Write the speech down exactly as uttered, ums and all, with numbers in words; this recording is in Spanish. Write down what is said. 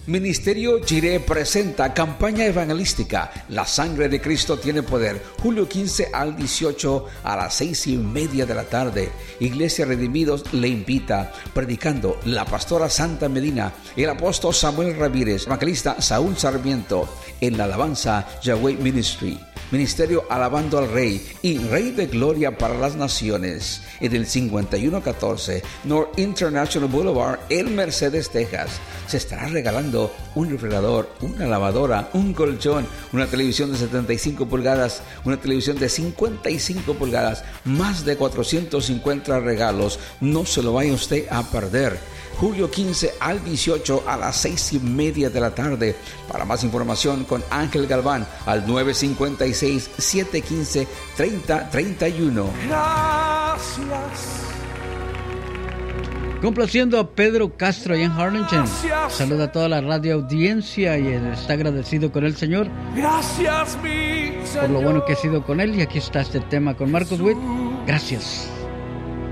Ministerio Jireh presenta campaña evangelística La Sangre de Cristo tiene poder, julio quince al dieciocho a las seis y media de la tarde. Iglesia Redimidos le invita, predicando la pastora Santa Medina, el apóstol Samuel Ramírez, evangelista Saúl Sarmiento, en la alabanza Yahweh Ministry. Ministerio Alabando al Rey y Rey de Gloria para las Naciones, en el cincuenta y uno catorce North International Boulevard en Mercedes, Texas. Se estará regalando un refrigerador, una lavadora, un colchón, una televisión de setenta y cinco pulgadas, una televisión de cincuenta y cinco pulgadas, más de cuatrocientos cincuenta regalos. No se lo vaya usted a perder. Julio quince al dieciocho a las seis y media de la tarde. Para más información con Ángel Galván al nueve cinco seis, siete uno cinco, tres cero tres uno. Gracias. Complaciendo a Pedro Castro y en Harlingen. Saluda a toda la radio audiencia y está agradecido con el Señor. Gracias, mi Señor. Por lo bueno que ha sido con él. Y aquí está este tema con Marcos Witt. Gracias.